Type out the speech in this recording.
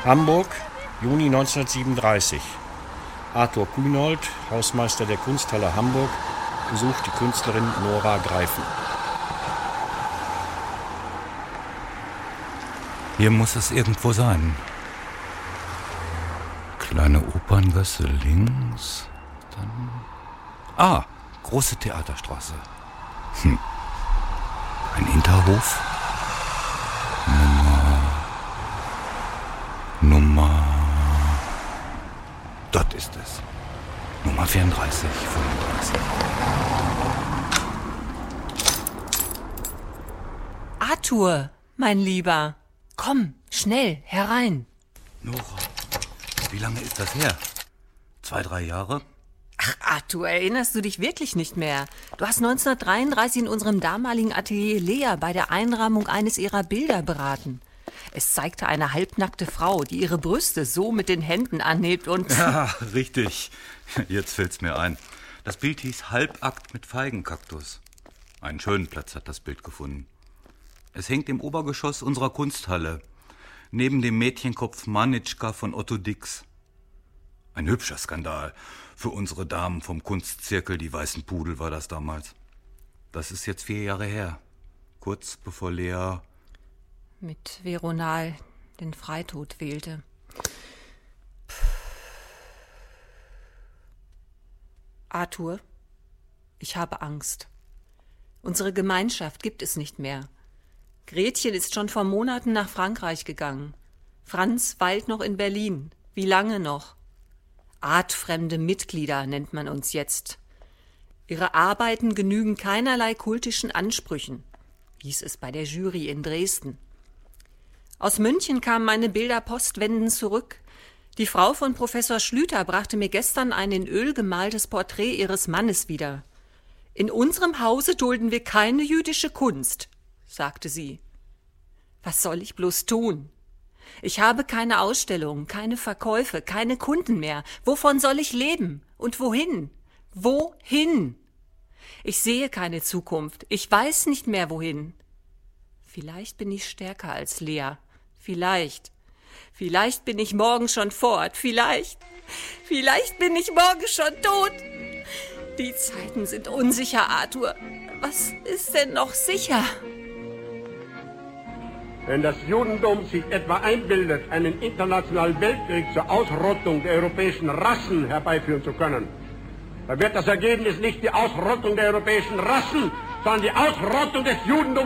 Hamburg, Juni 1937. Arthur Kühnold, Hausmeister der Kunsthalle Hamburg, besucht die Künstlerin Nora Greifen. Hier muss es irgendwo sein. Kleine Operngasse links, dann... große Theaterstraße. Ein Hinterhof. Nummer... Dort ist es. Nummer 34, 35. Arthur, mein Lieber. Komm, schnell, herein. Nora, wie lange ist das her? 2, 3 Jahre? Ach, Arthur, erinnerst du dich wirklich nicht mehr? Du hast 1933 in unserem damaligen Atelier Lea bei der Einrahmung eines ihrer Bilder beraten. Es zeigte eine halbnackte Frau, die ihre Brüste so mit den Händen anhebt und... Ja, richtig. Jetzt fällt's mir ein. Das Bild hieß Halbakt mit Feigenkaktus. Einen schönen Platz hat das Bild gefunden. Es hängt im Obergeschoss unserer Kunsthalle, neben dem Mädchenkopf Manitschka von Otto Dix. Ein hübscher Skandal. Für unsere Damen vom Kunstzirkel, die weißen Pudel, war das damals. Das ist jetzt 4 Jahre her. Kurz bevor Lea... mit Veronal den Freitod wählte. Arthur, ich habe Angst. Unsere Gemeinschaft gibt es nicht mehr. Gretchen ist schon vor Monaten nach Frankreich gegangen. Franz weilt noch in Berlin. Wie lange noch? Artfremde Mitglieder nennt man uns jetzt. Ihre Arbeiten genügen keinerlei kultischen Ansprüchen, hieß es bei der Jury in Dresden. Aus München kamen meine Bilder postwendend zurück. Die Frau von Professor Schlüter brachte mir gestern ein in Öl gemaltes Porträt ihres Mannes wieder. In unserem Hause dulden wir keine jüdische Kunst, sagte sie. Was soll ich bloß tun? Ich habe keine Ausstellungen, keine Verkäufe, keine Kunden mehr. Wovon soll ich leben? Und wohin? Wohin? Ich sehe keine Zukunft. Ich weiß nicht mehr, wohin. Vielleicht bin ich stärker als Lea. Vielleicht. Vielleicht bin ich morgen schon fort. Vielleicht bin ich morgen schon tot. Die Zeiten sind unsicher, Arthur. Was ist denn noch sicher? Wenn das Judentum sich etwa einbildet, einen internationalen Weltkrieg zur Ausrottung der europäischen Rassen herbeiführen zu können, dann wird das Ergebnis nicht die Ausrottung der europäischen Rassen, sondern die Ausrottung des Judentums